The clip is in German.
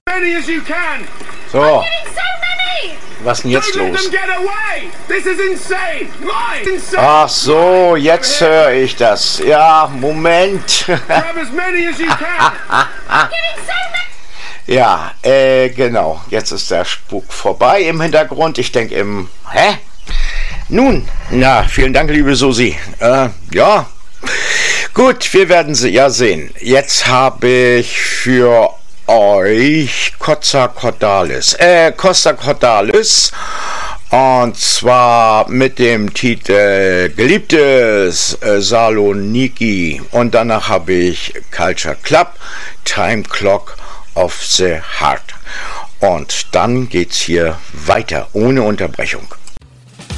Many as you can. So, Getting so many! was ist denn jetzt Don't let los? them get away. This is insane. Mine. Insane. Ach so, jetzt höre ich das. Ja, Moment. Grab as many as you can. Getting so many! Ja, genau. Jetzt ist der Spuk vorbei im Hintergrund. Ich denke Hä? Nun, na, vielen Dank, liebe Susi. Ja, gut, wir werden sie ja sehen. Jetzt habe ich für euch Costa Cordalis. Und zwar mit dem Titel Geliebtes Saloniki. Und danach habe ich Culture Club, Time Clock of the Heart. Und dann geht's hier weiter, ohne Unterbrechung.